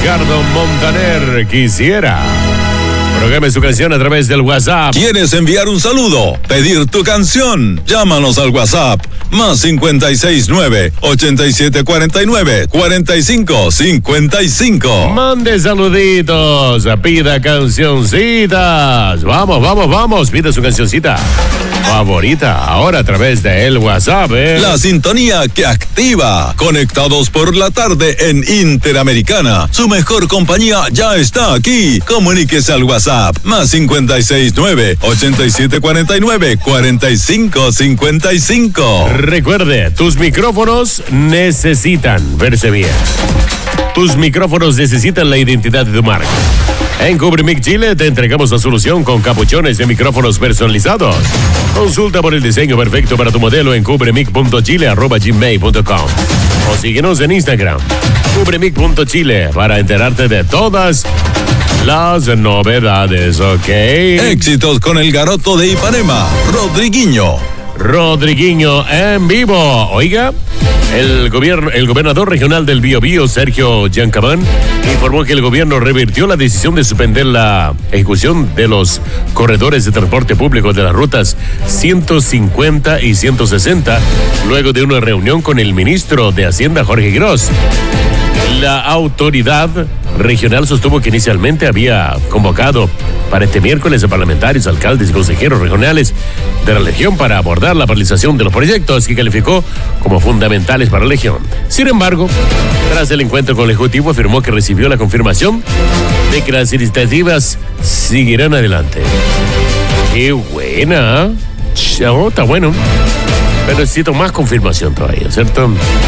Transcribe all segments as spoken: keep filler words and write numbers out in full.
Ricardo Montaner, Quisiera. Programe su canción a través del WhatsApp. ¿Quieres enviar un saludo? ¿Pedir tu canción? Llámanos al WhatsApp. Más cincuenta y seis nueve, ochenta y siete cuarenta y nueve, cuarenta y cinco cincuenta y cinco. Mande saluditos, pida cancioncitas. Vamos, vamos, vamos, pida su cancioncita favorita ahora a través de el WhatsApp, ¿eh? La sintonía que activa. Conectados por la tarde en Interamericana. Su mejor compañía ya está aquí. Comuníquese al WhatsApp. Más cincuenta y seis nueve, ochenta y siete cuarenta y nueve, cuarenta y cinco cincuenta y cinco. Recuerde, tus micrófonos necesitan verse bien. Tus micrófonos necesitan la identidad de tu marca. En Cubremic Chile te entregamos la solución con capuchones de micrófonos personalizados. Consulta por el diseño perfecto para tu modelo en cubremic punto chile arroba gmail punto com o síguenos en Instagram, cubremic punto chile, para enterarte de todas las novedades, ¿ok? Éxitos con el garoto de Ipanema, Rodriguinho. Rodriguinho en vivo. Oiga, el gobierno, el gobernador regional del Biobío, Sergio Yancabán, informó que el gobierno revirtió la decisión de suspender la ejecución de los corredores de transporte público de las rutas ciento cincuenta y ciento sesenta, luego de una reunión con el ministro de Hacienda, Jorge Gros. La autoridad regional sostuvo que inicialmente había convocado para este miércoles a parlamentarios, alcaldes y consejeros regionales de la región para abordar la paralización de los proyectos que calificó como fundamentales para la región. Sin embargo, tras el encuentro con el Ejecutivo, afirmó que recibió la confirmación de que las iniciativas seguirán adelante. ¡Qué buena! Oh, está bueno. Pero necesito más confirmación todavía, ¿cierto?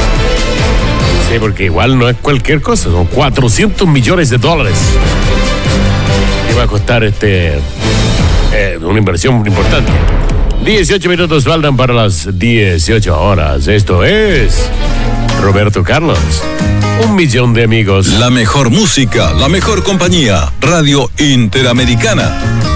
Sí, porque igual no es cualquier cosa, son cuatrocientos millones de dólares. Y va a costar este eh, una inversión importante. dieciocho minutos faltan para las dieciocho horas. Esto es Roberto Carlos. Un millón de amigos. La mejor música, la mejor compañía. Radio Interamericana.